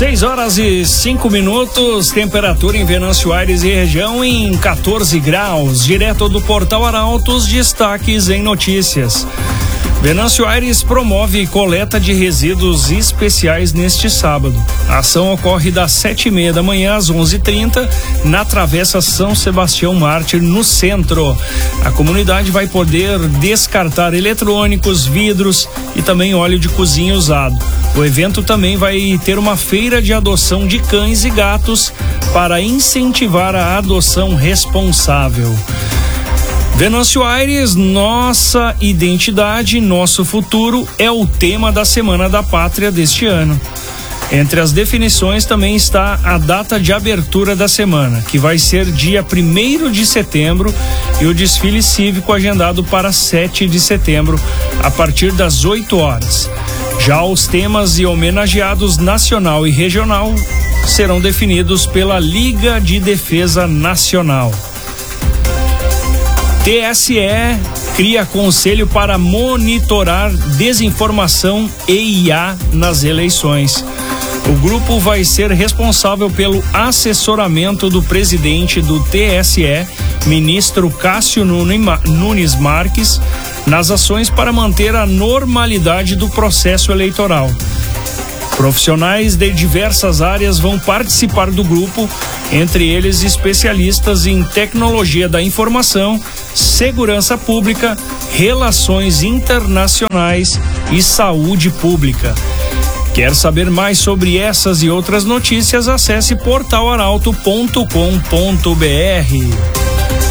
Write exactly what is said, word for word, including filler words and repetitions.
seis horas e cinco minutos, temperatura em Venâncio Aires e região em quatorze graus. Direto do Portal Arautos, destaques em notícias. Venâncio Aires promove coleta de resíduos especiais neste sábado. A ação ocorre das sete e meia da manhã às onze e trinta na Travessa São Sebastião Mártir, no centro. A comunidade vai poder descartar eletrônicos, vidros e também óleo de cozinha usado. O evento também vai ter uma feira de adoção de cães e gatos para incentivar a adoção responsável. Venâncio Aires, nossa identidade, nosso futuro é o tema da Semana da Pátria deste ano. Entre as definições também está a data de abertura da semana, que vai ser dia primeiro de setembro, e o desfile cívico agendado para sete de setembro, a partir das oito horas. Já os temas e homenageados nacional e regional serão definidos pela Liga de Defesa Nacional. T S E cria conselho para monitorar desinformação e I A nas eleições. O grupo vai ser responsável pelo assessoramento do presidente do T S E, ministro Cássio Nunes Marques, nas ações para manter a normalidade do processo eleitoral. Profissionais de diversas áreas vão participar do grupo, entre eles especialistas em tecnologia da informação, segurança pública, relações internacionais e saúde pública. Quer saber mais sobre essas e outras notícias? Acesse portal arauto ponto com ponto br.